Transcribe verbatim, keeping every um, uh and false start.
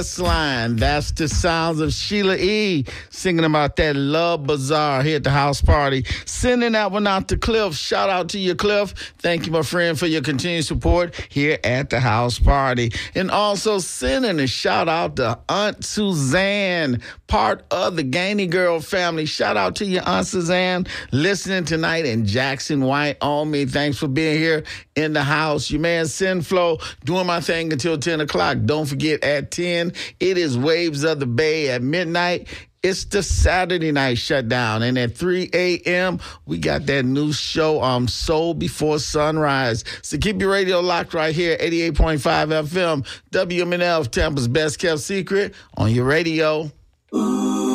Line. That's the sounds of Sheila E. singing about that Love Bazaar here at the house party. Sending that one out to Cliff. Shout out to you, Cliff. Thank you, my friend, for your continued support here at the house party. And also sending a shout out to Aunt Suzanne, part of the Gainey Girl family. Shout out to you, Aunt Suzanne, listening tonight in Jackson, Wyoming. Thanks for being here in the house. Your man Sinflow doing my thing until ten o'clock. Don't forget at ten, it is Waves of the Bay. At midnight, it's the Saturday night shutdown. And at three a.m., we got that new show, um, Soul Before Sunrise. So keep your radio locked right here, eighty-eight point five F M, W M N F, Tampa's best kept secret, on your radio. Ooh.